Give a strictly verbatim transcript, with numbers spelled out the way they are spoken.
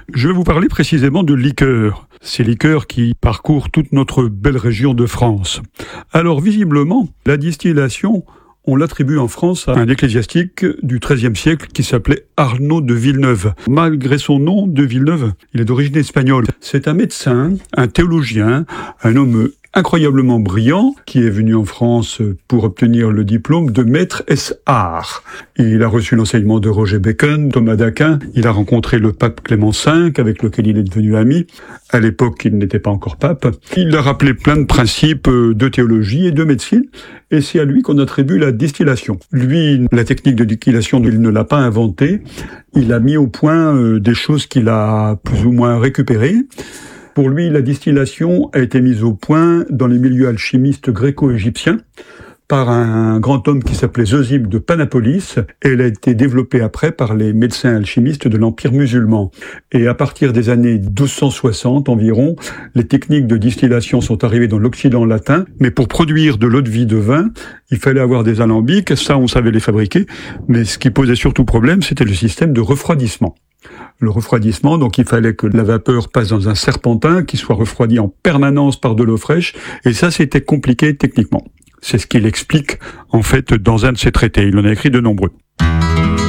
Je vais vous parler précisément de liqueurs. Ces liqueurs qui parcourent toute notre belle région de France. Alors visiblement, la distillation, on l'attribue en France à un ecclésiastique du treizième siècle qui s'appelait Arnaud de Villeneuve. Malgré son nom, de Villeneuve, il est d'origine espagnole. C'est un médecin, un théologien, un homme incroyablement brillant qui est venu en France pour obtenir le diplôme de maître ès arts. Il a reçu l'enseignement de Roger Bacon, Thomas d'Aquin. Il a rencontré le pape Clément cinq avec lequel il est devenu ami. À l'époque, il n'était pas encore pape. Il a rappelé plein de principes de théologie et de médecine. Et c'est à lui qu'on attribue la distillation. Lui, la technique de distillation, il ne l'a pas inventée. Il a mis au point des choses qu'il a plus ou moins récupérées. Pour lui, la distillation a été mise au point dans les milieux alchimistes gréco-égyptiens par un grand homme qui s'appelait Zeuxippe de Panapolis, et elle a été développée après par les médecins alchimistes de l'Empire musulman. Et à partir des années douze cent soixante environ, les techniques de distillation sont arrivées dans l'Occident latin, mais pour produire de l'eau-de-vie de vin, il fallait avoir des alambics, ça on savait les fabriquer, mais ce qui posait surtout problème, c'était le système de refroidissement. Le refroidissement, donc il fallait que la vapeur passe dans un serpentin qui soit refroidi en permanence par de l'eau fraîche, et ça c'était compliqué techniquement. C'est ce qu'il explique en fait dans un de ses traités, il en a écrit de nombreux.